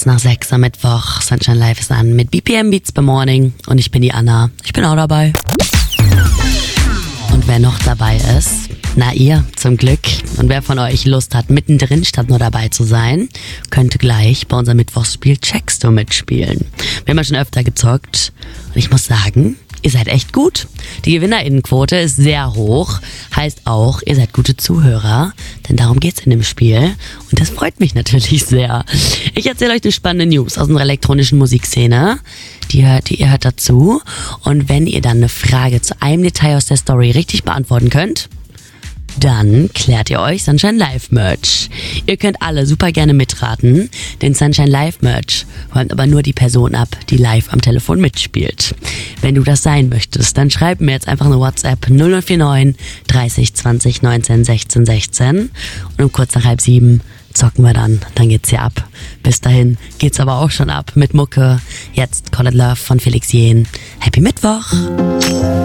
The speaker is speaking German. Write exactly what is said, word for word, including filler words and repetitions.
nach sechs am Mittwoch. Sunshine Live ist an mit B P M Beats by Morning. Und ich bin die Anna. Ich bin auch dabei. Und wer noch dabei ist, na ihr, zum Glück. Und wer von euch Lust hat, mittendrin statt nur dabei zu sein, könnte gleich bei unserem Mittwochsspiel Checkst du mitspielen. Wir haben ja schon öfter gezockt. Und ich muss sagen, ihr seid echt gut. Die GewinnerInnenquote ist sehr hoch. Heißt auch, ihr seid gute Zuhörer. Denn darum geht's in dem Spiel. Und das freut mich natürlich sehr. Ich erzähle euch eine spannende News aus unserer elektronischen Musikszene. Die hört, die ihr hört dazu. Und wenn ihr dann eine Frage zu einem Detail aus der Story richtig beantworten könnt, dann klärt ihr euch Sunshine Live Merch. Ihr könnt alle super gerne mitraten, denn Sunshine Live Merch räumt aber nur die Person ab, die live am Telefon mitspielt. Wenn du das sein möchtest, dann schreib mir jetzt einfach eine WhatsApp null vier neun dreißig zwanzig neunzehn sechzehn sechzehn und um kurz nach halb sieben zocken wir dann. Dann geht's hier ab. Bis dahin geht's aber auch schon ab mit Mucke. Jetzt Call It Love von Felix Jähn. Happy Mittwoch!